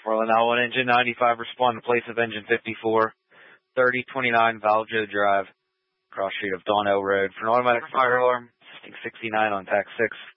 Rolling out one engine 95, respond in place of engine 54, 3029 Valjo Drive, cross street of Donnell Road. For an automatic fire alarm, 69 on TAC 6.